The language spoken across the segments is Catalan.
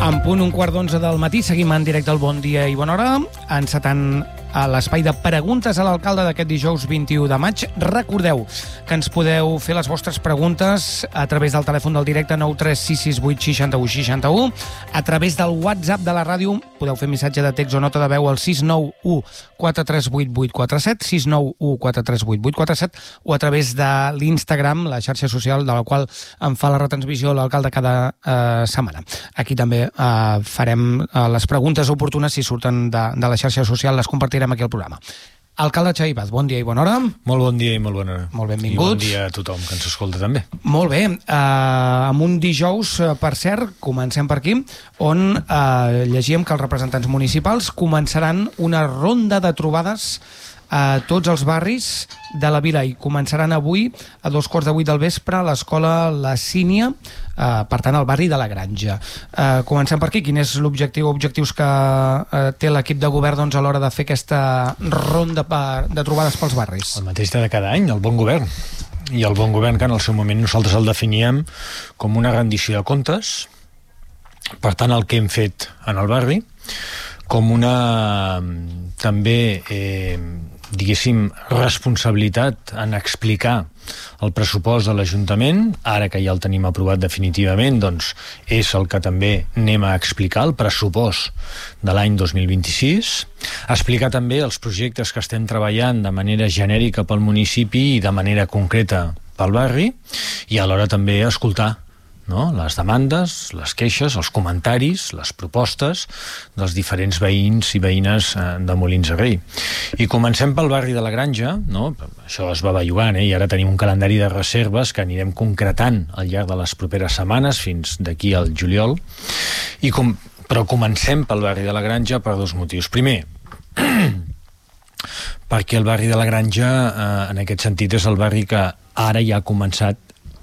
En punt 11:15 del matí, seguim en directe al Bon Dia i Bona Hora, encetant a l'espai de preguntes a l'alcalde d'aquest dijous 21 de maig. Recordeu que ens podeu fer les vostres preguntes a través del telèfon del directe 936686161, a través del WhatsApp de la ràdio, podeu fer missatge de text o nota de veu al 691-438-847, 691-438-847, o a través de l'Instagram, la xarxa social de la qual en fa la retransmissió l'alcalde cada setmana. Aquí també farem les preguntes oportunes, si surten de la xarxa social, les compartirem aquí al programa. Alcalde Xavi Baz, bon dia i bona hora. Molt bon dia i molt bona hora. Molt benvinguts. I bon dia a tothom que ens escolta també. Molt bé. Amb un dijous, per cert, comencem per aquí, on llegíem que els representants municipals començaran una ronda de trobades a tots els barris de la vila i començaran avui a 7:45 del vespre a l'escola La Sínia, per tant al barri de la Granja. Comencem per aquí. Quin és l'objectiu, objectius que té l'equip de govern a l'hora de fer aquesta ronda de trobades pels barris? El mateix de cada any, el bon govern. I el bon govern que en el seu moment nosaltres el definíem com una rendició de comptes, per tant el que hem fet en el barri, com una també diguéssim, responsabilitat en explicar el pressupost de l'Ajuntament, ara que ja el tenim aprovat definitivament, doncs és el que també anem a explicar, el pressupost de l'any 2026, explicar també els projectes que estem treballant de manera genèrica pel municipi i de manera concreta pel barri, i alhora també escoltar les demandes, les queixes, els comentaris, les propostes dels diferents veïns i veïnes de Molins de Rei. I comencem pel barri de la Granja, això es va bellugant, i ara tenim un calendari de reserves que anirem concretant al llarg de les properes setmanes, fins d'aquí al juliol, però comencem pel barri de la Granja per dos motius. Primer, perquè el barri de la Granja, en aquest sentit, és el barri que ara ja ha començat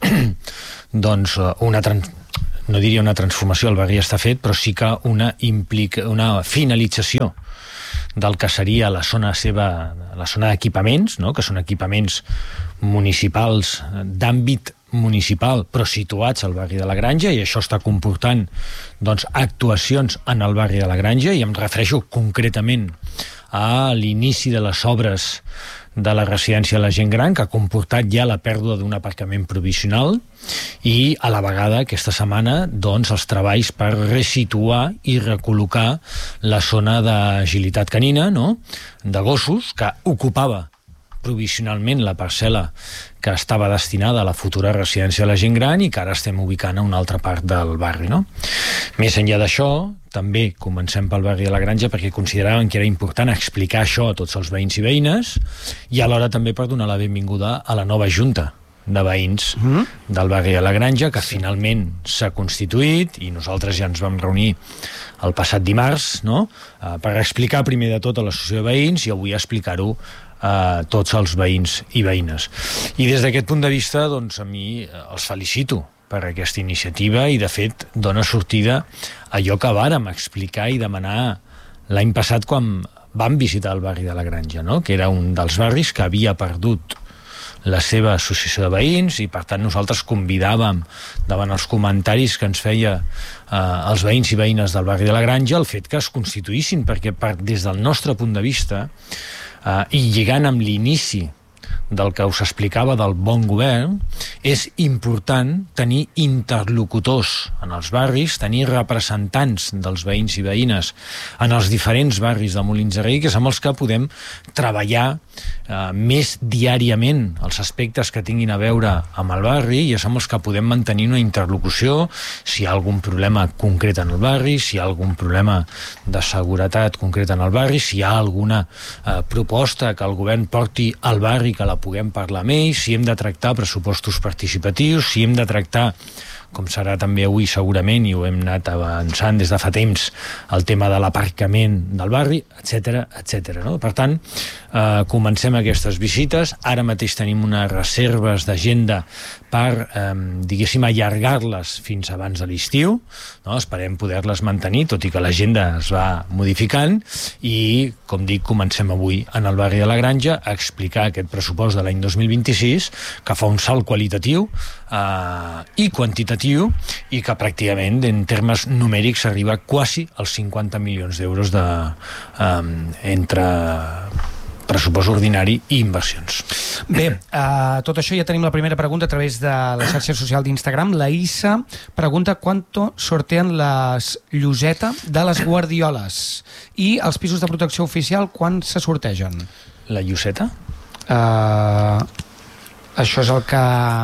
doncs no diria una transformació, el barri està fet, però sí que una finalització del que seria la zona d'equipaments, que són equipaments municipals d'àmbit municipal, però situats al barri de la Granja, i això està comportant actuacions en el barri de la Granja, i em refereixo concretament a l'inici de les obres de la residència de la gent gran, que ha comportat ja la pèrdua d'un aparcament provisional, i a la vegada aquesta setmana els treballs per resituar i recol·locar la zona d'agilitat canina, de gossos, que ocupava provisionalment la parcel·la que estava destinada a la futura residència de la gent gran i que ara estem ubicant a una altra part del barri. Més enllà d'això, també comencem pel barri de la Granja perquè consideràvem que era important explicar això a tots els veïns i veïnes, i alhora també per donar la benvinguda a la nova junta de veïns del barri de la Granja, que finalment s'ha constituït, i nosaltres ja ens vam reunir el passat dimarts per explicar primer de tot a l'associació de veïns i avui explicar-ho a tots els veïns i veïnes. I des d'aquest punt de vista, a mi els felicito per aquesta iniciativa, i de fet dona sortida a allò que vàrem explicar i demanar l'any passat quan vam visitar el barri de la Granja, que era un dels barris que havia perdut la seva associació de veïns, i per tant nosaltres convidàvem, davant els comentaris que ens feia els veïns i veïnes del barri de la Granja, el fet que es constituïssin, perquè des del nostre punt de vista, i lligant amb l'inici del que us explicava del bon govern, és important tenir interlocutors en els barris, tenir representants dels veïns i veïnes en els diferents barris de Molins de Rei, que és amb els que podem treballar més diàriament els aspectes que tinguin a veure amb el barri, i és amb els que podem mantenir una interlocució si hi ha algun problema concret en el barri, si hi ha algun problema de seguretat concret en el barri, si hi ha alguna proposta que el govern porti al barri que la puguem parlar amb ells, si hem de tractar pressupostos participatius, si hem de tractar, com serà també avui segurament, i ho hem anat avançant des de fa temps, el tema de l'aparcament del barri, etc. Per tant, comencem aquestes visites. Ara mateix tenim unes reserves d'agenda per, diguéssim, allargar-les fins abans de l'estiu. Esperem poder-les mantenir, tot i que l'agenda es va modificant, i, com dic, comencem avui en el barri de la Granja a explicar aquest pressupost de l'any 2026, que fa un salt qualitatiu i quantitatiu, i que pràcticament en termes numèrics arriba quasi als 50 milions d'euros entre pressupost ordinari i inversions. Bé, tot això ja tenim la primera pregunta a través de la xarxa social d'Instagram. La Issa pregunta ¿cuánto sortean las lloseta de les guardioles? I els pisos de protecció oficial, quan se sortegen? La lloseta? Això és el que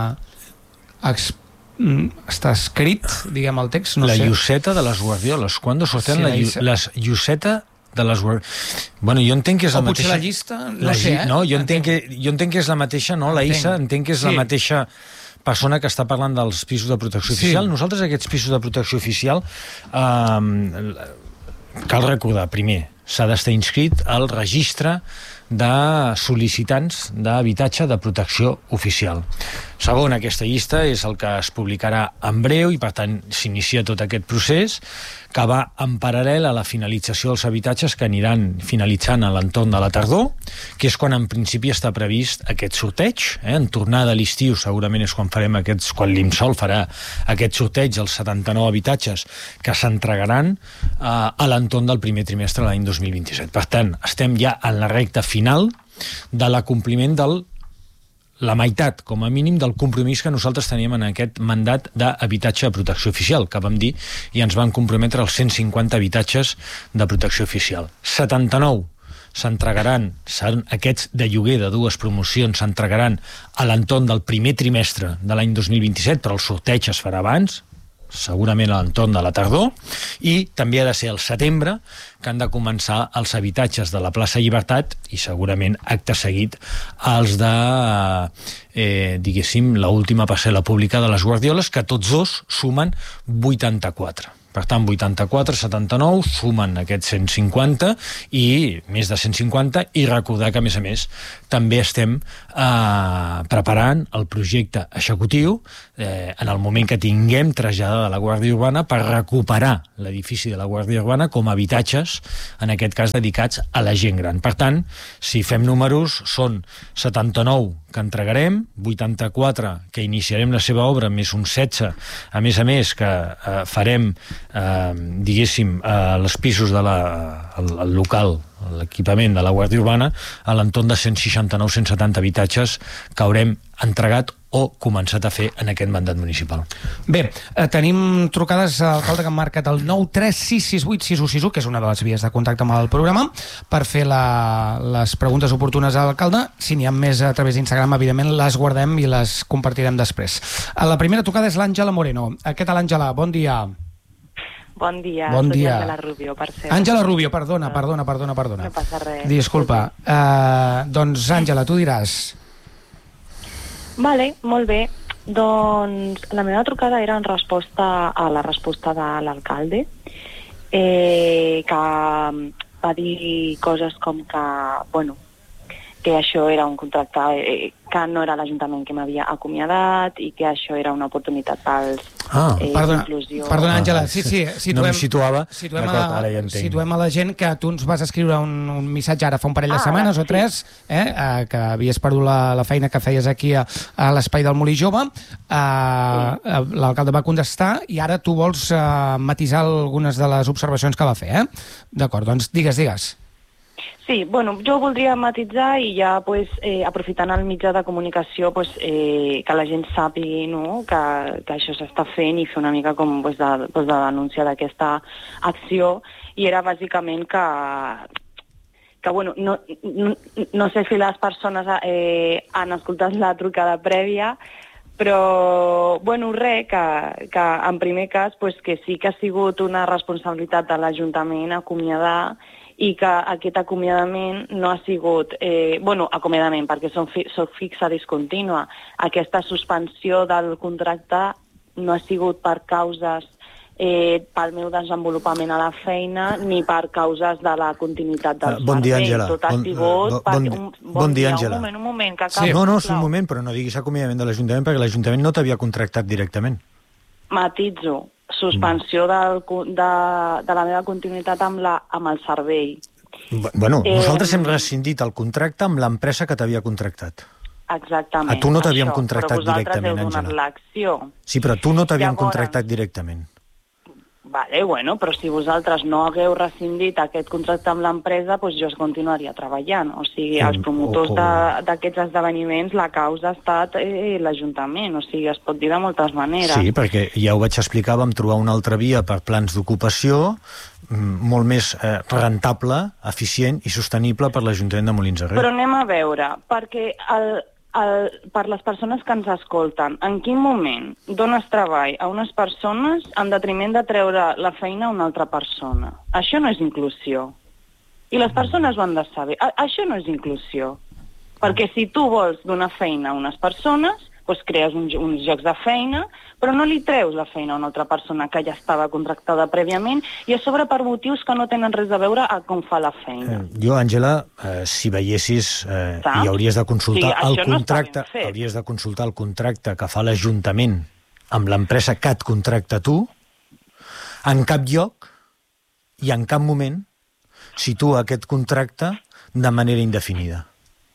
està escrit, diguem, al text. No la sé. lloseta de les guardioles. ¿Cuándo sortean Sí, les lloseta de les Bueno, jo entenc que és la mateixa... O potser la llista, no sé, No, jo entenc que és la mateixa, no, la Issa, entenc que és la mateixa persona que està parlant dels pisos de protecció oficial. Nosaltres aquests pisos de protecció oficial cal recordar, primer, s'ha d'estar inscrit al registre de sol·licitants d'habitatge de protecció oficial. Segon, aquesta llista és el que es publicarà en breu i, per tant, s'inicia tot aquest procés que va en paral·lel a la finalització dels habitatges que aniran finalitzant a l'entorn de la tardor, que és quan en principi està previst aquest sorteig. En tornada a l'estiu segurament és quan farem quan l'IMSOL farà aquest sorteig dels 79 habitatges que s'entregaran a l'entorn del primer trimestre de l'any 2027. Per tant, estem ja en la recta final de l'acompliment la meitat, com a mínim, del compromís que nosaltres teníem en aquest mandat d'habitatge de protecció oficial, que vam dir i ens van comprometre els 150 habitatges de protecció oficial. 79 s'entregaran, seran aquests de lloguer de dues promocions, s'entregaran a l'entorn del primer trimestre de l'any 2027, però el sorteig es farà abans, segurament a l'entorn de la tardor, i també ha de ser al setembre que han de començar els habitatges de la plaça Llibertat i segurament acte seguit els de diguéssim, l'última parcel·la pública de les Guardioles, que tots dos sumen 84. Per tant, 84, 79, sumen aquests 150 i més de 150, i recordar que, a més, també estem preparant el projecte executiu en el moment que tinguem traslladada la Guàrdia Urbana per recuperar l'edifici de la Guàrdia Urbana com a habitatges, en aquest cas dedicats a la gent gran. Per tant, si fem números, són 79 que entregarem, 84 que iniciarem la seva obra, més uns 16, a més, que farem, diguéssim, els pisos del local, l'equipament de la Guàrdia Urbana, a l'entorn de 169-170 habitatges que haurem entregat o començat a fer en aquest mandat municipal. Bé, tenim trucades a l'alcalde que han marcat el 936686161, que és una de les vies de contacte amb el programa, per fer les preguntes oportunes a l'alcalde. Si n'hi ha més a través d'Instagram, evidentment les guardem i les compartirem després. La primera trucada és l'Àngela Moreno. Què tal, Àngela? Bon dia. Bon dia, bon soc dia. Àngela Rubio, per cert. Àngela Rubio, perdona. No passa res. Disculpa. Doncs, Àngela, tu diràs. Vale, molt bé. Doncs la meva trucada era en resposta a la resposta de l'alcalde, que va dir coses com que, bueno, que això era un contracte, que no era l'Ajuntament que m'havia acomiadat i que això era una oportunitat pels inclusió. Perdona, Àngela, sí, no m'hi situava. Situem a la gent que tu ens vas escriure un missatge ara fa un parell de setmanes o 3, que havies perdut la feina que feies aquí a l'Espai del Molí Jove. L'alcalde va contestar i ara tu vols matisar algunes de les observacions que va fer, D'acord, doncs digues. Sí, bueno, jo voldria matitzar i ja aprofitant el mitjà de comunicació que la gent sàpigui, no?, que això s'està fent i fer una mica com de denúncia d'aquesta acció, i era bàsicament que bueno, no sé si les persones han escoltat la trucada prèvia, però, bueno, que en primer cas que sí que ha sigut una responsabilitat de l'Ajuntament acomiadar, i que aquest acomiadament no ha sigut, acomiadament, perquè soc fixa discontínua. Aquesta suspensió del contracte no ha sigut per causes pel meu desenvolupament a la feina ni per causes de la continuïtat del servei. Bon dia, Àngela. Tot ha sigut... Bon dia, Àngela. Un moment, que sí. No, és un moment, però no diguis acomiadament de l'Ajuntament, perquè l'Ajuntament no t'havia contractat directament. Matitzo. Suspensió de la meva continuïtat amb el servei. Bueno, nosaltres hem rescindit el contracte amb l'empresa que t'havia contractat. Exactament. A tu no t'havíem això, contractat directament, però vosaltres heu donat l'acció. Sí, però tu no t'havíem Llavors, contractat directament. Vale, bueno, però si vosaltres no hagueu rescindit aquest contracte amb l'empresa, doncs jo continuaria treballant. O sigui, els promotors d'aquests esdeveniments, la causa ha estat l'Ajuntament. O sigui, es pot dir de moltes maneres. Sí, perquè ja ho vaig explicar, vam trobar una altra via per plans d'ocupació molt més rentable, eficient i sostenible per l'Ajuntament de Molins de Rei. Però anem a veure, perquè per les persones que ens escolten, en quin moment dones treball a unes persones en detriment de treure la feina a una altra persona? Això no és inclusió. I les persones ho han de saber. Això no és inclusió. Perquè si tu vols donar feina a unes persones, doncs crees uns llocs de feina, però no li treus la feina a una altra persona que ja estava contractada prèviament i a sobre per motius que no tenen res a veure a com fa la feina. Jo, Àngela, si veiessis i hauries de consultar el contracte, hauries de consultar el contracte que fa l'Ajuntament amb l'empresa que et contracta tu, en cap lloc i en cap moment situa aquest contracte de manera indefinida.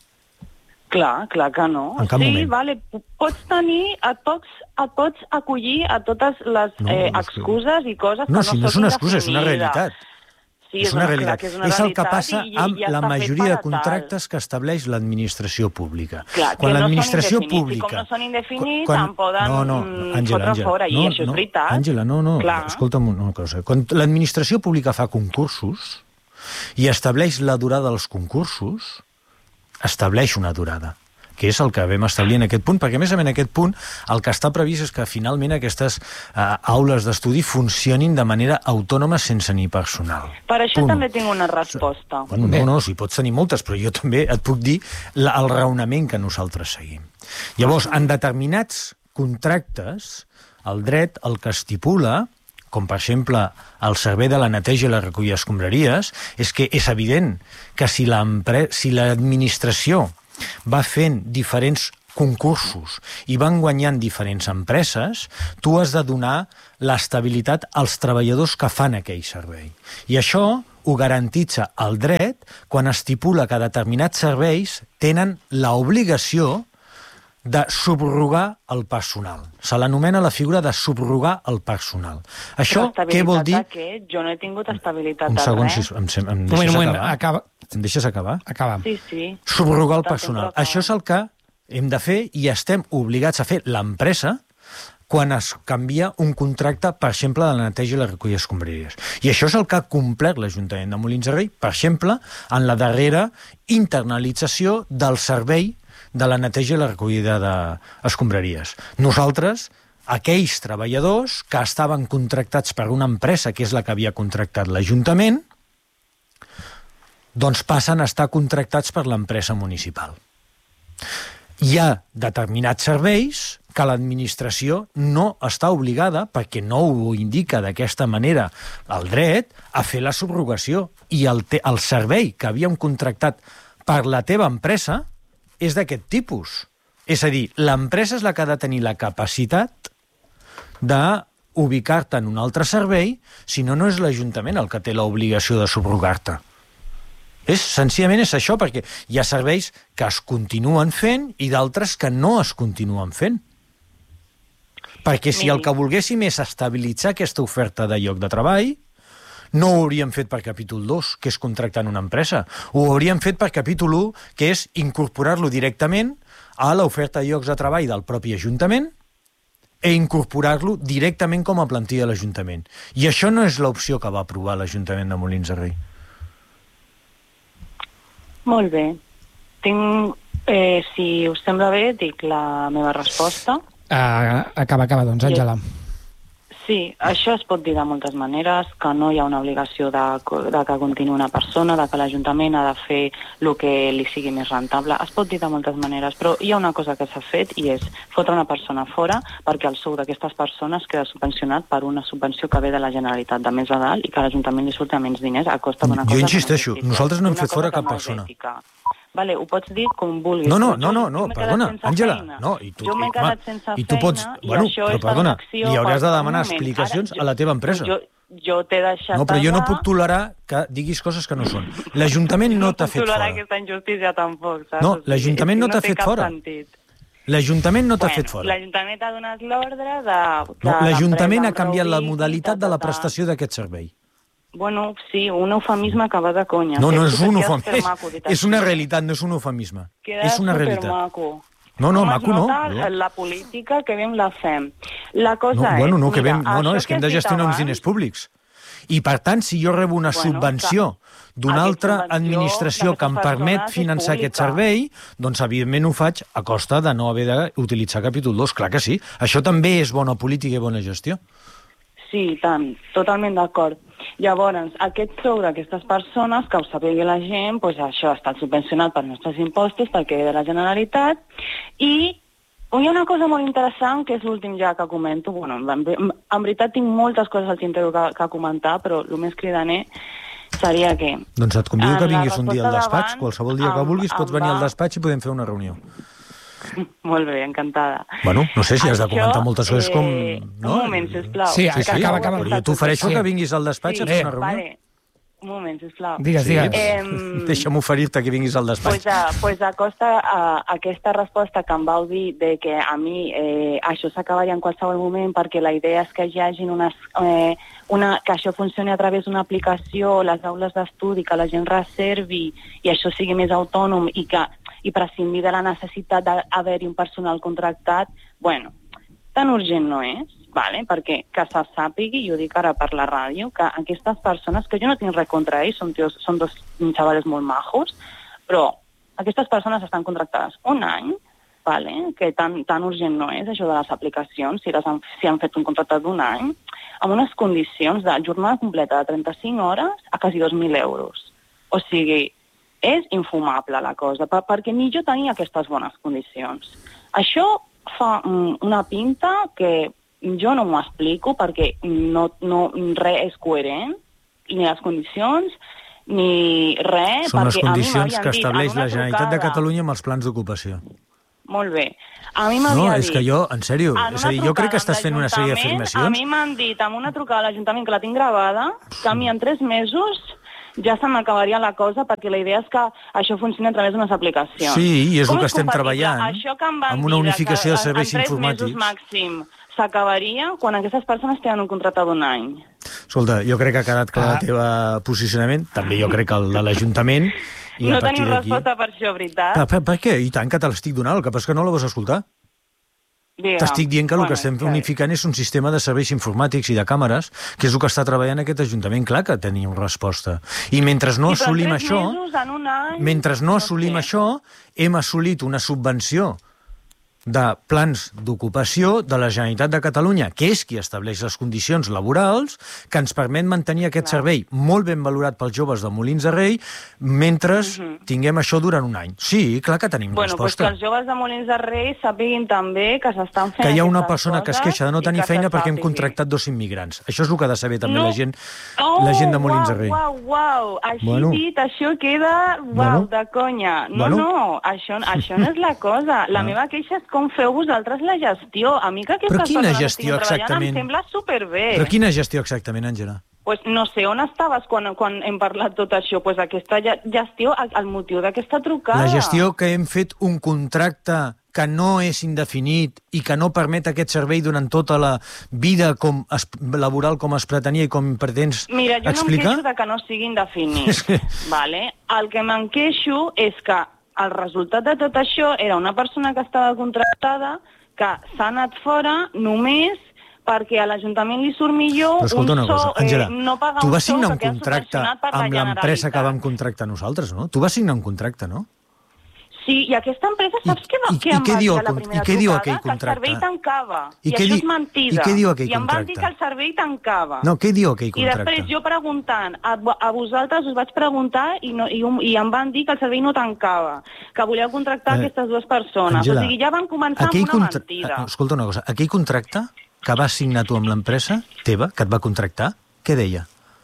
Clar que no. En cap moment. Vale, pots tenir, et pots acollir a totes les excuses i coses que no si no és una excusa, és una realitat. Sí, és una realitat. És el que passa amb la majoria de contractes que estableix l'administració pública. Clar, quan l'administració pública... Com no són indefinits, en poden fotre fora, i això és veritat. Àngela, escolta'm una cosa. Quan l'administració pública fa concursos i estableix la durada dels concursos, estableix una durada, que és el que vam establir en aquest punt, perquè a més en aquest punt el que està previst és que finalment aquestes aules d'estudi funcionin de manera autònoma sense ni personal. Per això també tinc una resposta. Bueno, no, si pots tenir moltes, però jo també et puc dir el raonament que nosaltres seguim. Llavors, en determinats contractes, el dret el que estipula, com per exemple el servei de la neteja i la recollida d'escombraries, és que és evident que si l'administració va fent diferents concursos i van guanyant diferents empreses, tu has de donar l'estabilitat als treballadors que fan aquell servei. I això ho garantitza el dret quan estipula que determinats serveis tenen l'obligació de subrogar el personal. Se l'anomena la figura de subrogar el personal. Això què vol dir? Jo no he tingut estabilitat de res. Em deixes acabar? Acaba. Sí. Subrogar el personal. Això és el que hem de fer i estem obligats a fer l'empresa quan es canvia un contracte, per exemple, de la neteja i la recollida d'escombraries. I això és el que ha complert l'Ajuntament de Molins de Rei, per exemple, en la darrera internalització del servei de la neteja i la recollida d'escombraries. Nosaltres, aquells treballadors que estaven contractats per una empresa, que és la que havia contractat l'Ajuntament, doncs passen a estar contractats per l'empresa municipal. Hi ha determinats serveis que l'administració no està obligada, perquè no ho indica d'aquesta manera el dret, a fer la subrogació. I el servei que havíem contractat per la teva empresa és d'aquest tipus. És a dir, l'empresa és la que ha de tenir la capacitat d'ubicar-te en un altre servei, si no, no és l'Ajuntament el que té l'obligació de subrogar-te. Senzillament és això, perquè hi ha serveis que es continuen fent i d'altres que no es continuen fent. Perquè si el que volguéssim és estabilitzar aquesta oferta de lloc de treball, no ho hauríem fet per capítol 2, que és contractar una empresa. Ho hauríem fet per capítol 1, que és incorporar-lo directament a l'oferta de llocs de treball del propi Ajuntament i incorporar-lo directament com a plantilla de l'Ajuntament. I això no és l'opció que va aprovar l'Ajuntament de Molins de Rei. Molt bé. Si us sembla bé, dic la meva resposta. Acaba, doncs, Àngela. Sí, això es pot dir de moltes maneres, que no hi ha una obligació de que continuï una persona, de que l'Ajuntament ha de fer el que li sigui més rentable. Es pot dir de moltes maneres, però hi ha una cosa que s'ha fet i és fotre una persona fora perquè el sou d'aquestes persones queda subvencionat per una subvenció que ve de la Generalitat de més a dalt i que l'Ajuntament li surti menys diners a costa d'una cosa... Jo insisteixo, nosaltres no hem fet fora cap persona. Vale, ho pots dir com vulguis. No, perdona, Àngela. Jo m'he quedat sense feina i això és per una acció... Li hauràs de demanar explicacions a la teva empresa. jo t'he deixat... No, però jo no puc tolerar que diguis coses que no són. L'Ajuntament no t'ha fet fora. No puc tolerar aquesta injustícia tampoc, saps? No, l'Ajuntament no t'ha fet fora. L'Ajuntament no t'ha fet fora. L'Ajuntament ha donat l'ordre de... No, l'Ajuntament ha canviat la modalitat de la prestació d'aquest servei. Bueno, sí, un eufemisme que va de conya. No, no és un eufemisme. És una realitat, no és un eufemisme. És una realitat. Supermaco. No, maco no. La política que vam la fem. La cosa és... No, és que hem de gestionar uns diners públics. I, per tant, si jo rebo una subvenció d'una altra administració que em permet finançar aquest servei, doncs, evidentment, ho faig a costa de no haver d'utilitzar capítol 2. Clar que sí. Això també és bona política i bona gestió. Sí, tant. Totalment d'acord. Llavors, aquest sou d'aquestes persones, que ho sàpiga la gent, doncs això està subvencionat pels nostres impostos, perquè ve de la Generalitat, i hi ha una cosa molt interessant, que és l'últim ja que comento. Bueno, en veritat tinc moltes coses al tintero que comentar, però el més cridaner seria que... Doncs et convido que vinguis un dia al despatx, qualsevol dia que vulguis pots venir al despatx i podem fer una reunió. Molt bé, encantada. Bueno, no sé si has de comentar moltes coses com... No? Un moment, sisplau. Sí, acaba. Però jo t'ofereixo que vinguis al despatx a fer una reunió. Vale. Un moment, sisplau. Digues. Deixa'm oferir-te que vinguis al despatx. Pues acosta a aquesta resposta que em vau dir de que a mi això s'acabaria en qualsevol moment perquè la idea és que hi hagin que això funcioni a través d'una aplicació, les aules d'estudi, que la gent reservi i això sigui més autònom i prescindir de la necessitat d'haver-hi un personal contractat, bueno, tan urgent no és, vale? Perquè que se sàpigui, i ho dic ara per la ràdio, que aquestes persones, que jo no tinc res contra ells, són dos xavales molt majos, però aquestes persones estan contractades un any, vale? Que tan urgent no és això de les aplicacions, si han fet un contracte d'un any, amb unes condicions de jornada completa de 35 hores a quasi 2.000 euros. O sigui, és infumable la cosa, perquè ni jo tenia aquestes bones condicions. Això fa una pinta que jo no m'ho explico perquè res és coherent, ni les condicions, ni res... Són les condicions que estableix la Generalitat de Catalunya amb els plans d'ocupació. Molt bé. A mi m'havia dit... No, és que jo, en sèrio, és a dir, jo crec que estàs fent una sèrie d'afirmacions... A mi m'han dit, amb una trucada a l'Ajuntament, que la tinc gravada, que a mi en 3 mesos ja se m'acabaria la cosa, perquè la idea és que això funcioni a través d'unes aplicacions. Sí, i és el que estem treballant, amb una unificació de serveis informàtics. En 3 mesos màxim s'acabaria quan aquestes persones tenen un contracte d'un any. Escolta, jo crec que ha quedat clar el teu posicionament, també jo crec que el de l'Ajuntament. No tenim resposta per això, veritat? Per què? I tant que te l'estic donant, el que passa que no la vas escoltar. T'estic dient que el que estem unificant és un sistema de serveis informàtics i de càmeres, que és el que està treballant aquest Ajuntament. Clar que tenim resposta. I mentre no assolim això, hem assolit una subvenció de plans d'ocupació de la Generalitat de Catalunya, que és qui estableix les condicions laborals, que ens permet mantenir aquest servei molt ben valorat pels joves de Molins de Rei, mentre tinguem això durant un any. Sí, clar que tenim resposta. Doncs que els joves de Molins de Rei sàpiguin també que s'estan fent que hi ha una persona que es queixa de no tenir feina perquè hem contractat 2 immigrants. Això és el que ha de saber també la gent de Molins de Rei. Uau, així dit, això queda de conya. No, això no és la cosa. La meva queixa és com feu vosaltres la gestió. A mi que aquestes persones estiguin treballant em sembla superbé. Però quina gestió exactament, Àngela? Pues no sé on estaves quan hem parlat tot això. Pues aquesta gestió, el motiu d'aquesta trucada. La gestió que hem fet un contracte que no és indefinit i que no permet aquest servei durant tota la vida laboral com es pretenia i com pretens explicar? Mira, jo no em queixo de que no sigui indefinit. Vale? El que me'n queixo és que el resultat de tot això era una persona que estava contractada, que s'ha anat fora només perquè a l'Ajuntament li surt millor no pagar tu vas signar un contracte amb l'empresa que vam contractar nosaltres, no? Tu vas signar un contracte, no? Sí, i aquesta empresa, saps què em va dir a la primera trucada? Que el servei tancava. I això és mentida. I què diu aquell contracte? I em van dir que el servei tancava. No, què diu aquell contracte? I després jo preguntant, a vosaltres us vaig preguntar i em van dir que el servei no tancava, que voleu contractar aquestes 2 persones. Angela, o sigui, ja van començar amb una mentida. Escolta una cosa, aquell contracte que vas signar tu amb l'empresa teva, que et va contractar, què deia?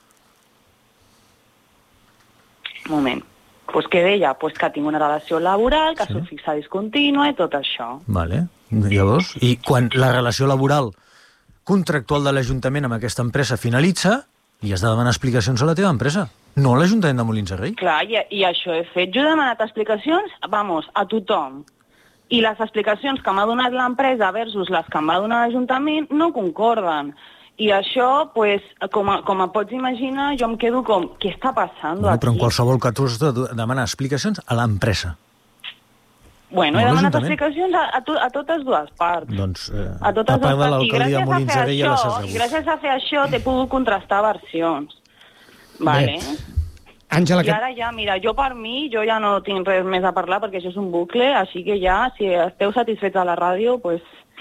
Un moment. Pues què deia? Pues que tinc una relació laboral, que soc fixa discontínua i tot això. Vale. Llavors, i quan la relació laboral contractual de l'Ajuntament amb aquesta empresa finalitza, i has de demanar explicacions a la teva empresa, no a l'Ajuntament de Molins de Rei. Clar, i això he fet. Jo he demanat explicacions, a tothom. I les explicacions que m'ha donat l'empresa versus les que em va donar l'Ajuntament no concorden. I això, pues, com pots imaginar, jo em quedo com, què està passant aquí? Però en qualsevol cas tu has de demanar explicacions a l'empresa. Bueno, he demanat explicacions a totes dues parts. Doncs, a totes a part de dues l'alcaldia de Molins de Rei ja les has parts. I gràcies a fer això t'he pogut contrastar versions. Vale. Àngela, I ara ja, mira, jo per mi, jo ja no tinc res més a parlar perquè això és un bucle, així que ja, si esteu satisfets a la ràdio, pues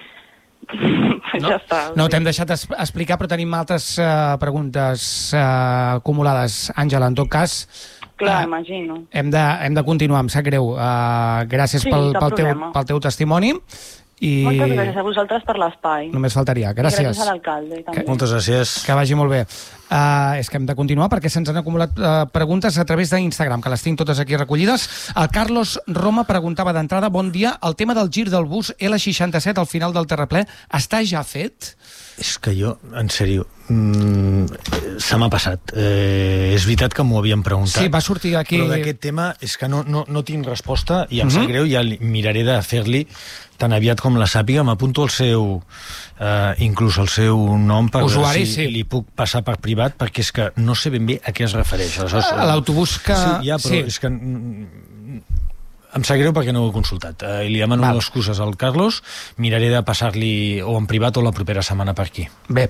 ja està. No, t'hem deixat explicar, però tenim altres preguntes acumulades. Àngela, en tot cas... Clar, imagino. Hem de continuar, em sap greu. Gràcies pel teu testimoni. Moltes gràcies a vosaltres per l'espai. Només faltaria. Gràcies. I gràcies a l'alcalde. Moltes gràcies. Que vagi molt bé. És que hem de continuar perquè se'ns han acumulat preguntes a través d'Instagram, que les tinc totes aquí recollides. El Carlos Roma preguntava d'entrada: bon dia, el tema del gir del bus L67 al final del terraplè està ja fet? És que jo, en sèrio, se m'ha passat. És veritat que m'ho havien preguntat. Sí, va sortir aquí... Però d'aquest tema és que no tinc resposta i em sap greu, ja miraré de fer-li tan aviat com la sàpiga. M'apunto el seu... inclús el seu nom per usuari, si li puc passar per privat, perquè és que no sé ben bé a què es refereix. L'autobús que... Sí, ja, però és que... Em sap greu perquè no ho he consultat. Li demano excuses al Carlos, miraré de passar-li o en privat o la propera setmana per aquí. Bé,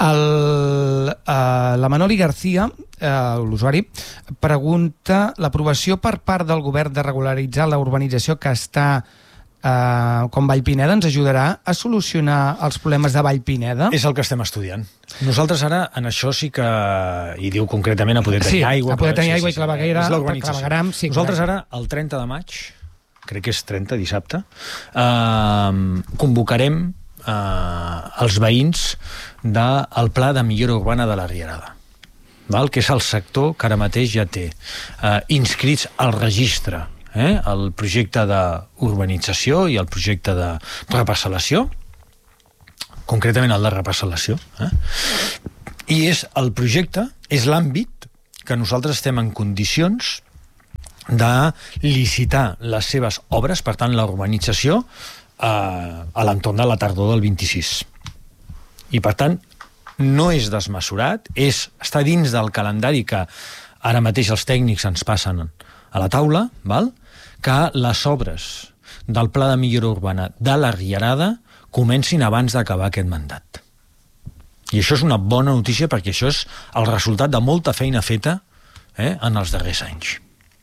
la Manoli García, l'usuari, pregunta: l'aprovació per part del govern de regularitzar la urbanització que està com Vallpineda ens ajudarà a solucionar els problemes de Vallpineda? És el que estem estudiant. Nosaltres ara, en això sí que... I diu concretament a poder tenir aigua. A poder tenir aigua i claveguera. És l'urbanització. Sí, nosaltres ara, el 30 de maig, crec que és 30, dissabte, convocarem els veïns del Pla de Millora Urbana de la Rierada, que és el sector que ara mateix ja té inscrits al registre el projecte d'urbanització i el projecte de reparcel·lació, concretament el de reparcel·lació, i és el projecte, és l'àmbit que nosaltres estem en condicions de licitar les seves obres, per tant la urbanització, a l'entorn de la tardor del 26. I per tant no és desmesurat, està dins del calendari que ara mateix els tècnics ens passen a la taula, que les obres del Pla de Millora Urbana de la Rierada comencin abans d'acabar aquest mandat. I això és una bona notícia perquè això és el resultat de molta feina feta en els darrers anys.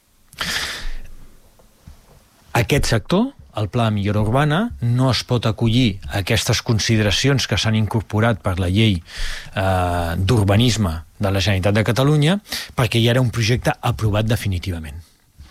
Aquest sector, el Pla de Millora Urbana, no es pot acollir a aquestes consideracions que s'han incorporat per la llei d'urbanisme de la Generalitat de Catalunya perquè ja era un projecte aprovat definitivament.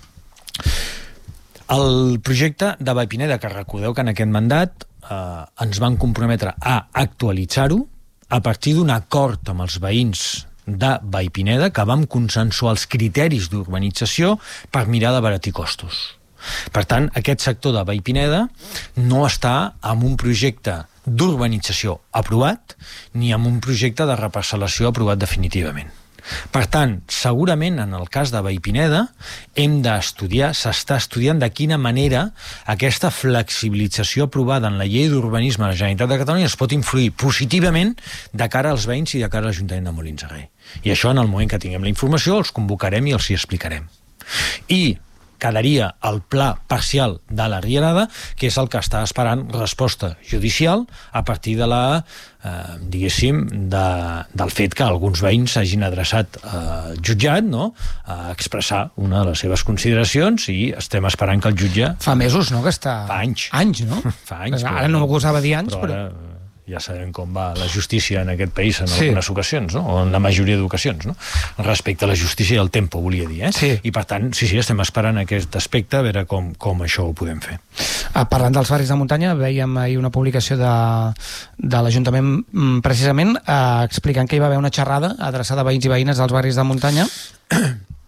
El projecte de Vallpineda, que recordeu que en aquest mandat ens van comprometre a actualitzar-ho a partir d'un acord amb els veïns de Vallpineda que vam consensuar els criteris d'urbanització per mirar d'abaratir costos. Per tant, aquest sector de Vallpineda no està en un projecte d'urbanització aprovat ni en un projecte de reparcel·lació aprovat definitivament. Per tant, segurament en el cas de Vallpineda hem d'estudiar, s'està estudiant de quina manera aquesta flexibilització aprovada en la llei d'urbanisme de la Generalitat de Catalunya es pot influir positivament de cara als veïns i de cara a l'Ajuntament de Molins de Rei. I això, en el moment que tinguem la informació, els convocarem i els hi explicarem. I quedaria el pla parcial de la Rierada, que és el que està esperant resposta judicial a partir de la, diguéssim, del fet que alguns veïns s'hagin adreçat al jutjat, a expressar una de les seves consideracions, i estem esperant que el jutge... Fa mesos, no?, que està... Fa anys. Anys, no? Fa anys. Ara no gosava dir anys, però... Ja sabem com va la justícia en aquest país en algunes ocasions, o en la majoria d'ocasions, respecte a la justícia i al tempo, volia dir. I per tant, sí, estem esperant aquest aspecte, a veure com això ho podem fer. Parlant dels barris de muntanya, veiem ahir una publicació de l'Ajuntament precisament explicant que hi va haver una xerrada adreçada a veïns i veïnes dels barris de muntanya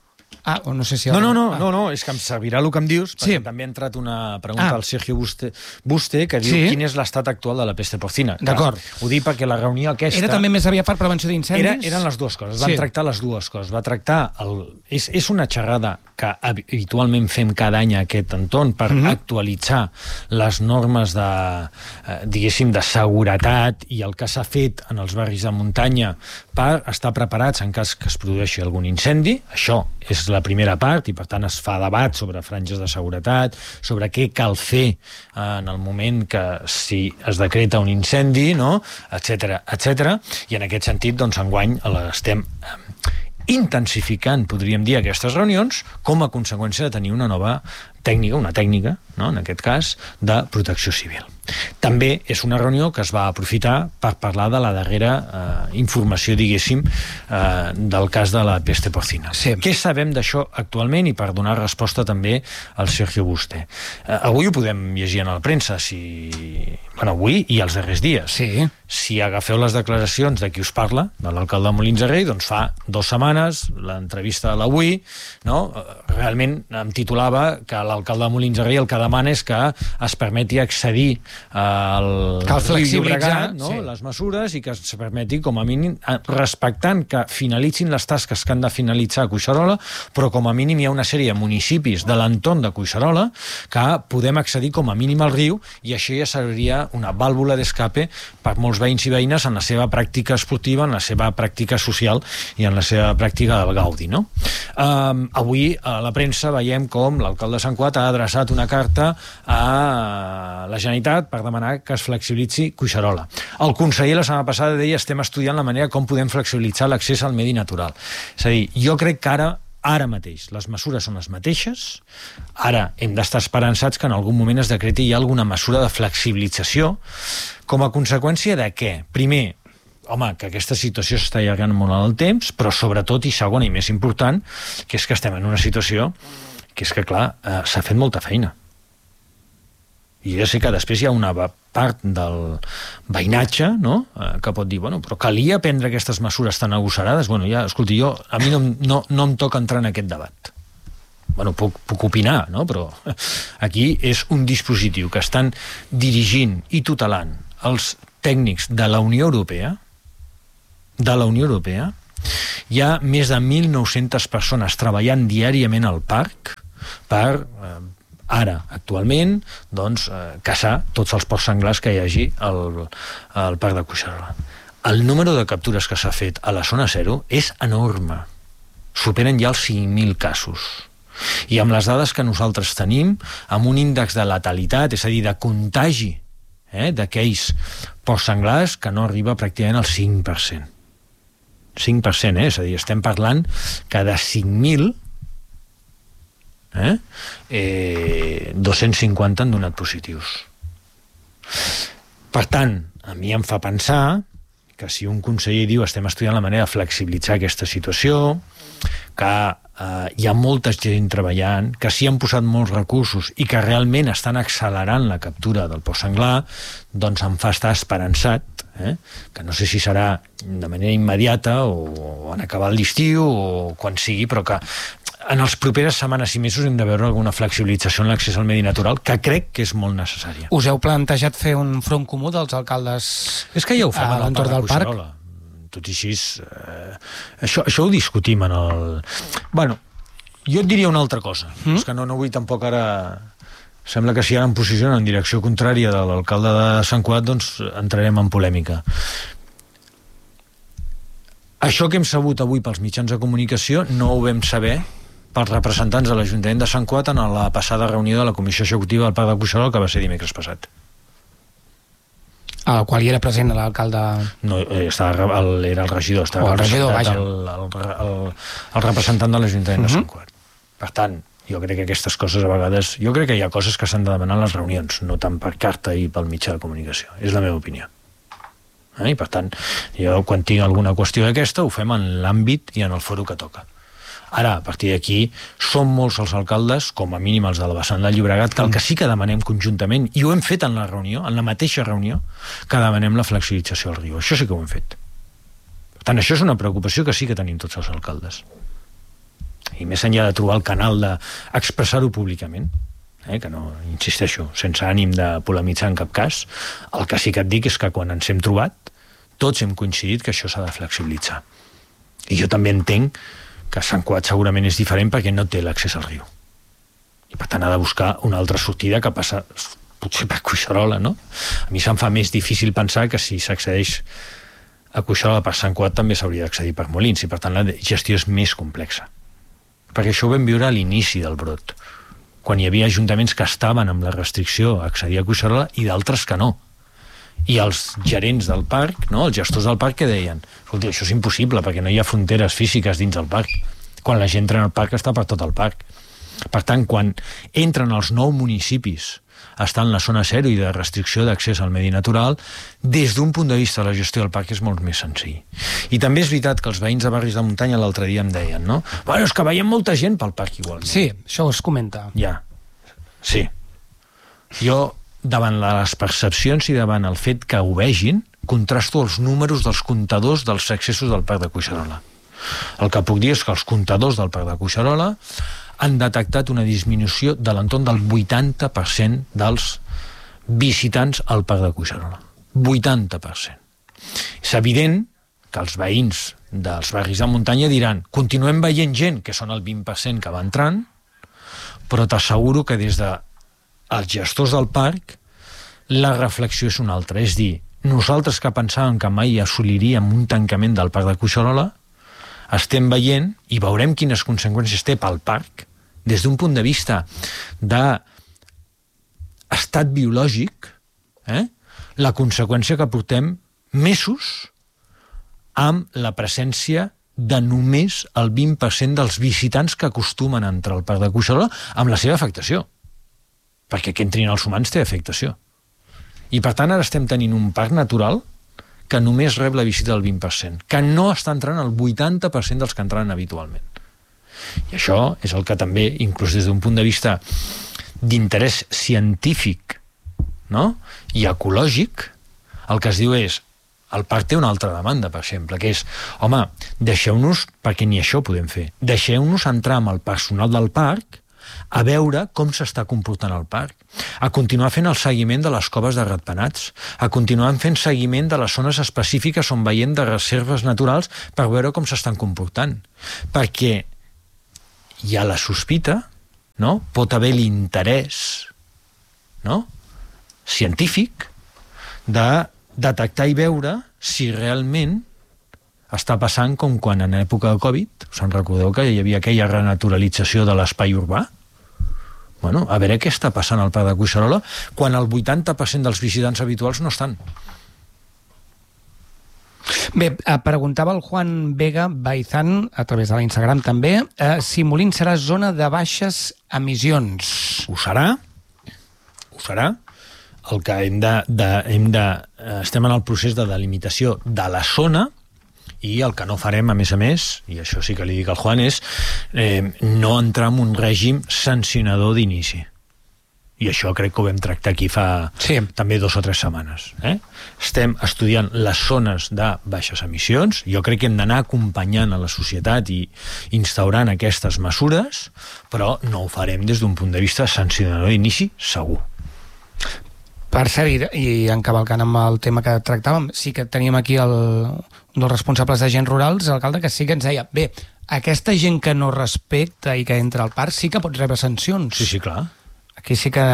o no sé si... No, és que em servirà el que em dius, perquè també ha entrat una pregunta al Sergio Buste, que diu quin és l'estat actual de la peste porcina. D'acord. Ho dic perquè la reunió aquesta... Era també més aviat per prevenció d'incendis? Eren les dues coses, van tractar les dues coses. Va tractar... És una xerrada que habitualment fem cada any a aquest entorn per actualitzar les normes de, diguéssim, de seguretat i el que s'ha fet en els barris de muntanya per estar preparats en cas que es produeixi algun incendi. Això és la primera part i per tant es fa debat sobre franges de seguretat, sobre què cal fer en el moment que si es decreta un incendi, no? Etcètera. I en aquest sentit, doncs, enguany estem intensificant, podríem dir, aquestes reunions com a conseqüència de tenir una nova tècnica, no? En aquest cas, de protecció civil. També és una reunió que es va aprofitar per parlar de la darrera informació, diguéssim, del cas de la peste porcina. Sí. Què sabem d'això actualment i per donar resposta també al Sergio Buste? Avui ho podem llegir a la premsa, avui i els darrers dies. Sí. Si agafeu les declaracions de qui us parla, de l'alcalde de Molins de Rei, doncs fa 2 setmanes, l'entrevista de l'Avui, no? Realment em titulava que l'alcalde de Molins de Rei el que demana és que es permeti accedir al riu Llobregat, no? Les mesures, i que es permeti, com a mínim, respectant que finalitzin les tasques que han de finalitzar a Collserola, però com a mínim hi ha una sèrie de municipis de l'entorn de Collserola que podem accedir com a mínim al riu, i això ja seria una vàlvula d'escape per molts veïns i veïnes en la seva pràctica esportiva, en la seva pràctica social i en la seva pràctica del gaudi, no? Avui a la premsa veiem com l'alcalde de Sant Cugat ha adreçat una carta a la Generalitat per demanar que es flexibilitzi Collserola. El conseller la setmana passada deia estem estudiant la manera com podem flexibilitzar l'accés al medi natural. És a dir, jo crec que ara mateix les mesures són les mateixes, ara hem d'estar esperançats que en algun moment es decreti ja alguna mesura de flexibilització com a conseqüència de què? Primer, que aquesta situació s'està allargant molt en el temps, però sobretot, i segon i més important, que és que estem en una situació que és que, clar, s'ha fet molta feina. I jo sé que després hi ha una part del veïnatge, no?, que pot dir, però calia prendre aquestes mesures tan agosarades? Escolti, a mi no em toca entrar en aquest debat. Puc opinar, no?, però aquí és un dispositiu que estan dirigint i tutelant els tècnics de la Unió Europea. Hi ha més de 1.900 persones treballant diàriament al parc per ara, actualment, caçar tots els porcs senglars que hi hagi al parc de Collserola. El número de captures que s'ha fet a la zona 0 és enorme. Superen ja els 5.000 casos. I amb les dades que nosaltres tenim, amb un índex de letalitat, és a dir, de contagi d'aquells porcs senglars, que no arriba pràcticament al 5%. 5%, és a dir, estem parlant que de 5.000 250 han donat positius. Per tant, a mi em fa pensar que si un conseller diu estem estudiant la manera de flexibilitzar aquesta situació, que hi ha molta gent treballant, que s'hi han posat molts recursos i que realment estan accelerant la captura del porc senglar, doncs em fa estar esperançat, que no sé si serà de manera immediata o en acabar l'estiu o quan sigui, però que en les properes setmanes i mesos hem de veure alguna flexibilització en l'accés al medi natural, que crec que és molt necessària. Us heu plantejat fer un front comú dels alcaldes és que ja ho fem a l'entorn del parc? Tot i així, això ho discutim en el... Jo et diria una altra cosa. És que no vull tampoc ara... Sembla que si ara em posicionen en direcció contrària de l'alcalde de Sant Cugat, doncs entrarem en polèmica. Això que hem sabut avui pels mitjans de comunicació no ho vam saber pels representants de l'Ajuntament de Sant Cugat en la passada reunió de la Comissió Executiva del Parc de Collserola, que va ser dimecres passat. A la qual hi era present l'alcalde... No, era el regidor. El regidor, vaja. El representant de l'Ajuntament de Sant Cugat. Per tant, jo crec que aquestes coses a vegades... Jo crec que hi ha coses que s'han de demanar a les reunions, no tant per carta i pel mitjà de comunicació. És la meva opinió. I per tant, jo quan tinc alguna qüestió d'aquesta ho fem en l'àmbit i en el foro que toca. Ara, a partir d'aquí, són molts els alcaldes, com a mínim els de la vessant del Llobregat, que el que sí que demanem conjuntament, i ho hem fet en la reunió, en la mateixa reunió, que demanem la flexibilització al riu. Això sí que ho hem fet. Per tant, això és una preocupació que sí que tenim tots els alcaldes. i més enllà de trobar el canal d'expressar-ho públicament, que no, insisteixo, sense ànim de polemitzar en cap cas, el que sí que et dic és que quan ens hem trobat, tots hem coincidit que això s'ha de flexibilitzar. I jo també entenc que Sant Cugat segurament és diferent perquè no té l'accés al riu. I per tant ha de buscar una altra sortida que passa potser per Collserola, no? A mi se'm fa més difícil pensar que si s'accedeix a Collserola per Sant Cugat també s'hauria d'accedir per Molins, i per tant la gestió és més complexa. Perquè això ho vam viure a l'inici del brot, quan hi havia ajuntaments que estaven amb la restricció a accedir a Collserola i d'altres que no. I els gerents del parc, no, els gestors del parc, que deien: escolta, això és impossible perquè no hi ha fronteres físiques dins del parc. Quan la gent entra al parc està per tot el parc. Per tant, quan entren els 9 municipis a estar en la zona zero i de restricció d'accés al medi natural, des d'un punt de vista de la gestió del parc és molt més senzill. I també és veritat que els veïns de barris de muntanya l'altre dia em deien, no? Bueno, és que veiem molta gent pel parc igualment. Sí, això es comenta. Ja, sí. Jo, davant les percepcions i davant el fet que ho vegin, contrasto els números dels comptadors dels accessos del parc de Collserola. El que puc dir és que els comptadors del parc de Collserola han detectat una disminució de l'entorn del 80% dels visitants al parc de Collserola. 80%. És evident que els veïns dels barris de muntanya diran: continuem veient gent, que són el 20% que va entrant, però t'asseguro que des dels gestors del parc la reflexió és una altra. És dir, nosaltres que pensàvem que mai assoliríem un tancament del parc de Collserola, estem veient i veurem quines conseqüències té pel parc des d'un punt de vista d'estat biològic, la conseqüència que portem mesos amb la presència de només el 20% dels visitants que acostumen a entrar al parc de Collserola amb la seva afectació. Perquè que entrin els humans té afectació. I per tant ara estem tenint un parc natural que només rep la visita del 20%, que no està entrant el 80% dels que entraran habitualment. I això és el que també, inclús des d'un punt de vista d'interès científic, no? I ecològic, el que es diu és: el parc té una altra demanda, per exemple, que és: home, deixeu-nos, perquè ni això podem fer, deixeu-nos entrar amb el personal del parc a veure com s'està comportant el parc, a continuar fent el seguiment de les coves de ratpenats, a continuar fent seguiment de les zones específiques on veiem de reserves naturals per veure com s'estan comportant. Perquè hi ha la sospita, no? Pot haver l'interès, no?, científic de detectar i veure si realment està passant com quan en època de Covid, us en recordeu que hi havia aquella renaturalització de l'espai urbà? Bueno, a veure què està passant al parc de Collserola quan el 80% dels visitants habituals no estan. Bé, preguntava el Juan Vega Baizán, a través de l'Instagram també, si Molins serà zona de baixes emissions. Ho serà. Ho serà. El que estem en el procés de delimitació de la zona, i el que no farem, a més, i això sí que li dic al Juan, és no entrar en un règim sancionador d'inici. I això crec que ho vam tractar aquí fa també 2 o 3 setmanes. Estem estudiant les zones de baixes emissions. Jo crec que hem d'anar acompanyant a la societat i instaurant aquestes mesures, però no ho farem des d'un punt de vista sancionador d'inici, segur. Per cert, i encavalcant amb el tema que tractàvem, sí que teníem aquí un dels responsables d'agents rurals, l'alcalde, que sí que ens deia: bé, aquesta gent que no respecta i que entra al parc sí que pot rebre sancions. Sí, clar. Aquí sí que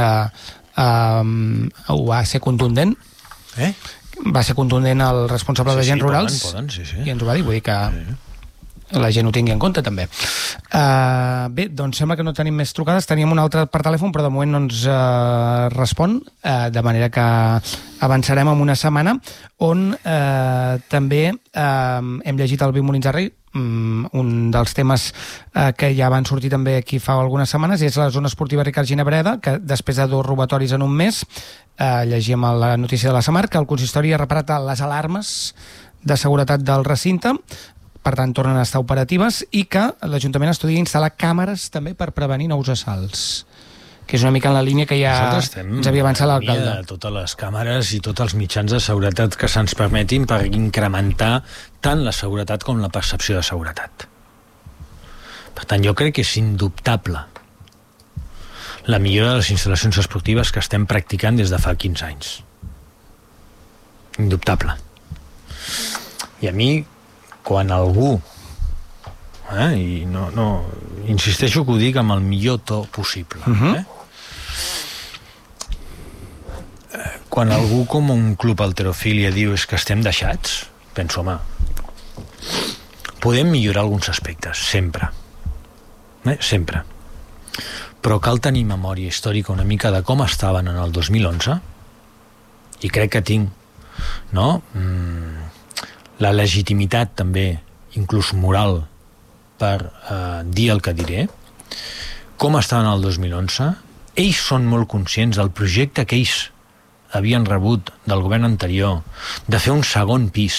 ho va ser contundent. Va ser contundent el responsable d'agents rurals. Poden, sí. I ens ho va dir, vull dir que la gent ho tingui en compte també. Bé, doncs sembla que no tenim més trucades. Teníem una altra per telèfon, però de moment no ens respon, de manera que avançarem en una setmana on també hem llegit el Viu Molins de Rei, un dels temes que ja van sortir també aquí fa algunes setmanes, i és la zona esportiva Ricard Ginebreda, que després de 2 robatoris en un mes, llegíem a la notícia de la Samar que el consistori ha reparat les alarmes de seguretat del recinte, per tant tornen a estar operatives, i que l'Ajuntament estudia instal·lar càmeres també per prevenir nous assalts, que és una mica en la línia que ja ens havia avançat l'alcalde. Totes les càmeres i tots els mitjans de seguretat que se'ns permetin per incrementar tant la seguretat com la percepció de seguretat. Per tant, jo crec que és indubtable la millora de les instal·lacions esportives que estem practicant des de fa 15 anys. Indubtable. I a mi, quan algú, i no insisteixo que ho dic amb el millor to possible, quan algú com un club halterofília diu és que estem deixats, penso, home, podem millorar alguns aspectes, sempre. Sempre. Però cal tenir memòria històrica una mica de com estaven en el 2011, i crec que tinc, no? La legitimitat també, inclús moral, per dir el que diré. Com estaven el 2011? Ells són molt conscients del projecte que ells havien rebut del govern anterior de fer un segon pis,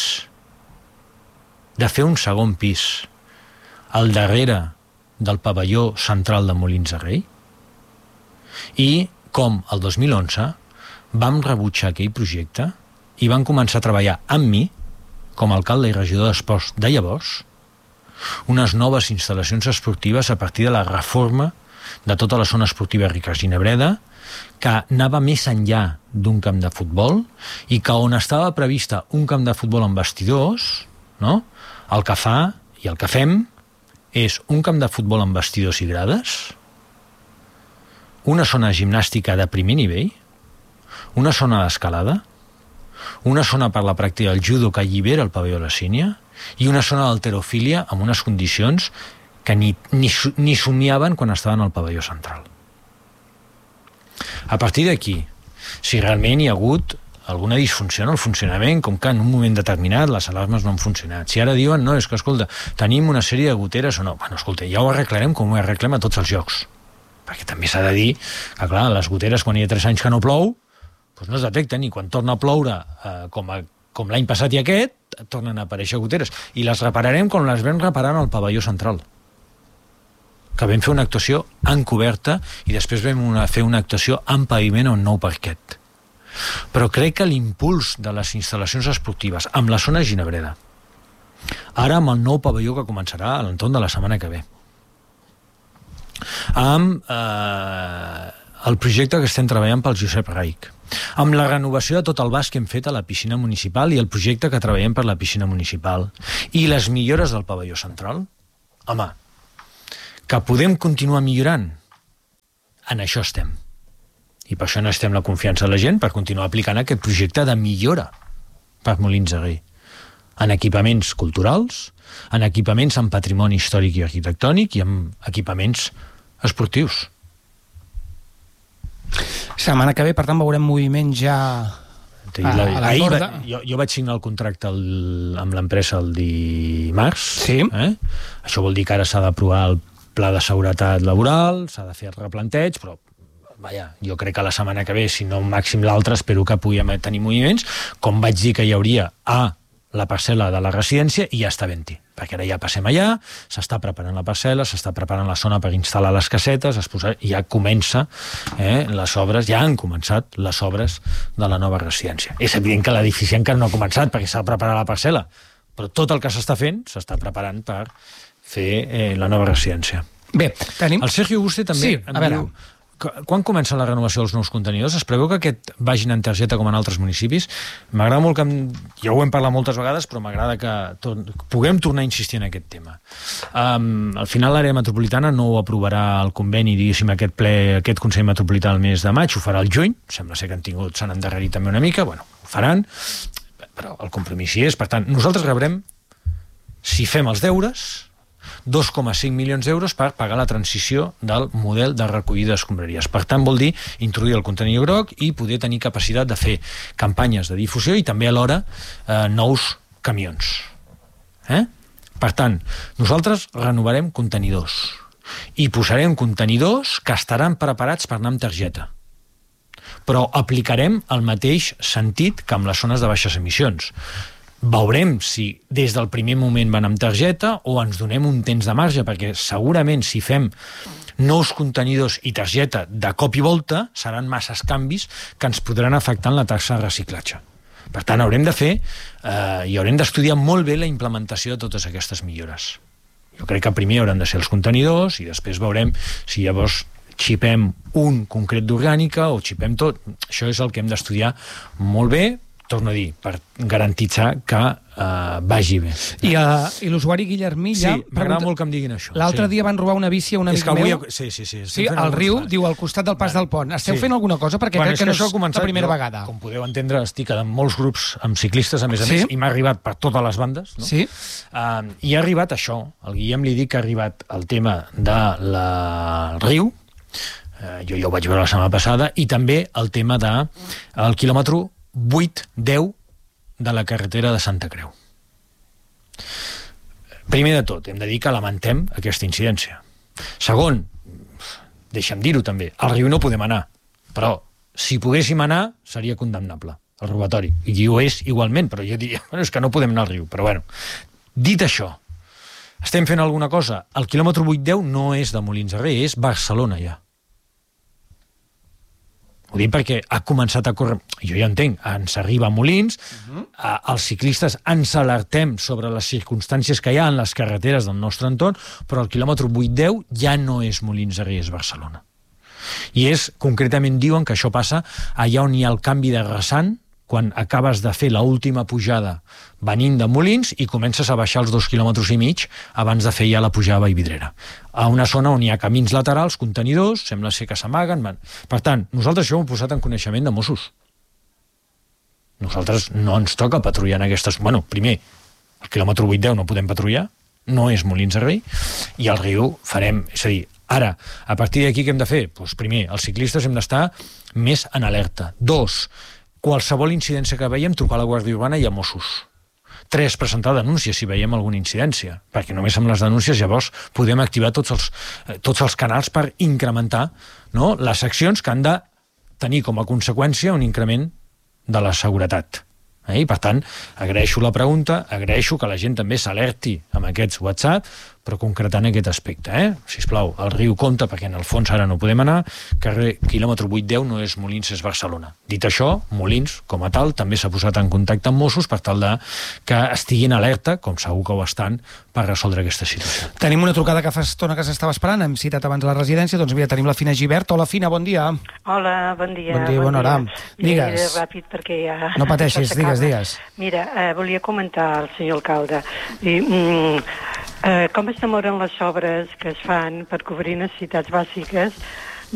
al darrere del pavelló central de Molins de Rei, i com el 2011 vam rebutjar aquell projecte i van començar a treballar amb mi, com a alcalde i regidor d'esports de llavors, unes noves instal·lacions esportives a partir de la reforma de tota la zona esportiva Ricard Ginebreda, que anava més enllà d'un camp de futbol i que on estava prevista un camp de futbol amb vestidors, no? El que fa i el que fem és un camp de futbol amb vestidors i grades, una zona gimnàstica de primer nivell, una zona d'escalada, una zona per la pràctica del judo que allibera el pavelló de la Sínia i una zona d'halterofília amb unes condicions que ni somiaven quan estaven al pavelló central. A partir d'aquí, si realment hi ha hagut alguna disfunció en el funcionament, com que en un moment determinat les alarmes no han funcionat, si ara diuen, no, és que, escolta, tenim una sèrie de goteres o no, bueno, escolta, ja ho arreglarem com ho arreglem a tots els jocs, perquè també s'ha de dir que, clar, les goteres quan hi ha 3 anys que no plou, doncs no es detecten, i quan torna a ploure, com l'any passat i aquest, tornen a aparèixer goteres, i les repararem com les vam reparar al pavelló central, que vam fer una actuació encoberta i després vam fer una actuació en paviment o en nou parquet. Però crec que l'impuls de les instal·lacions esportives amb la zona Ginebreda, ara amb el nou pavelló que començarà a l'entorn de la setmana que ve, amb el projecte que estem treballant pel Josep Raich, amb la renovació de tot el bas que hem fet a la piscina municipal i el projecte que treballem per la piscina municipal i les millores del pavelló central, home, que podem continuar millorant, en això estem. I per això necessitem la confiança de la gent per continuar aplicant aquest projecte de millora per Molins de Rei. En equipaments culturals, en equipaments en patrimoni històric i arquitectònic i en equipaments esportius. Setmana que ve, per tant, veurem moviment ja a la corda. Jo vaig signar el contracte amb l'empresa el dimarts. Sí. Això vol dir que ara s'ha d'aprovar el pla de seguretat laboral, s'ha de fer el replanteig, però vaja, jo crec que la setmana que ve, si no màxim l'altra, espero que puguem tenir moviments, com vaig dir que hi hauria a la parcel·la de la residència, i ja està ben-hi, perquè ara ja passem allà, s'està preparant la parcel·la, s'està preparant la zona per instal·lar les casetes, i ja comença les obres, ja han començat les obres de la nova residència. És evident que l'edifici encara no ha començat, perquè s'ha de preparar la parcel·la, però tot el que s'està fent s'està preparant per fer la nova residència. Bé, tenim... El Sergio Auguste també diu... Quan comença la renovació dels nous contenidors? Es preveu que aquest vagin en targeta com en altres municipis? M'agrada molt que... Ja ho hem parlat moltes vegades, però m'agrada que puguem tornar a insistir en aquest tema. Al final l'àrea metropolitana no ho aprovarà el conveni, diguéssim, aquest Consell Metropolità el mes de maig, ho farà el juny, sembla ser que s'han endarrerit també una mica, bueno, ho faran, però el compromís hi és. Per tant, nosaltres rebrem, si fem els deures, 2,5 milions d'euros per pagar la transició del model de recollida d'escombraries. Per tant, vol dir introduir el contenidor groc i poder tenir capacitat de fer campanyes de difusió i també alhora nous camions. Per tant, nosaltres renovarem contenidors i posarem contenidors que estaran preparats per anar amb targeta. Però aplicarem el mateix sentit que amb les zones de baixes emissions. Veurem si des del primer moment van amb targeta o ens donem un temps de marge, perquè segurament si fem nous contenidors i targeta de cop i volta seran masses canvis que ens podran afectar en la taxa de reciclatge. Per tant, haurem de fer i haurem d'estudiar molt bé la implementació de totes aquestes millores. Jo crec que primer hauran de ser els contenidors i després veurem si llavors xipem un concret d'orgànica o xipem tot. Això és el que hem d'estudiar molt bé, torno a dir, per garantitzar que vagi bé. I l'usuari Guillermilla... Sí, m'agrada molt que em diguin això. L'altre dia van robar una bici a un amic meu. Sí. Sí, al riu, diu, al costat del pas del pont. Esteu fent alguna cosa? Perquè crec que no és la primera vegada. Com podeu entendre, estic en molts grups amb ciclistes, a més, i m'ha arribat per totes les bandes. No? Sí. I ha arribat això. Al Guillem li dic que ha arribat el tema del riu, jo ja ho vaig veure la setmana passada, i també el tema del quilòmetre 8-10 de la carretera de Santa Creu. Primer de tot, hem de dir que lamentem aquesta incidència. Segon, deixa'm dir-ho també, al riu no podem anar, però si poguéssim anar seria condemnable el robatori, i ho és igualment, però jo diria, és que no podem anar al riu, però bueno. Dit això, estem fent alguna cosa. El quilòmetre 8-10 no és de Molins de Rei, és Barcelona ja. Ho dic perquè ha començat a córrer... Jo ja entenc, ens arriba a Molins, els ciclistes ens alertem sobre les circumstàncies que hi ha en les carreteres del nostre entorn, però el quilòmetre 8-10 ja no és Molins de Rei, és Barcelona. I concretament diuen que això passa allà on hi ha el canvi de rasant, quan acabes de fer l'última pujada venint de Molins i comences a baixar els 2,5 quilòmetres abans de fer ja la pujada a Vallvidrera. A una zona on hi ha camins laterals, contenidors, sembla ser que s'amaguen. Per tant, nosaltres això ho hem posat en coneixement de Mossos. Nosaltres no ens toca patrullar en aquestes... Bueno, primer, el quilòmetre 8-10 no podem patrullar, no és Molins de Rei, i al riu farem... És a dir, ara, a partir d'aquí què hem de fer? Doncs primer, els ciclistes hem d'estar més en alerta. 2, qualsevol incidència que veiem, trucar a la Guàrdia Urbana i a Mossos. 3, presentar denúncies si veiem alguna incidència, perquè només amb les denúncies llavors podem activar tots els canals per incrementar, no, les accions que han de tenir com a conseqüència un increment de la seguretat. I per tant, agraeixo la pregunta, agraeixo que la gent també s'alerti amb aquests WhatsApp, però concretant aquest aspecte. Sisplau, el riu compta, perquè en el fons ara no podem anar, carrer quilòmetre 8-10 no és Molins, és Barcelona. Dit això, Molins, com a tal, també s'ha posat en contacte amb Mossos per tal de que estiguin alerta, com segur que ho estan, per resoldre aquesta situació. Tenim una trucada que fa estona que s'estava esperant, hem citat abans la residència, doncs mira, tenim la Fina Givert. Hola, Fina, bon dia. Hola, bon dia. Bon dia, bona hora. Digues. Mira, ràpid perquè ja... No pateixis, digues. Mira, volia comentar al senyor alcalde. Com es demoren les obres que es fan per cobrir necessitats bàsiques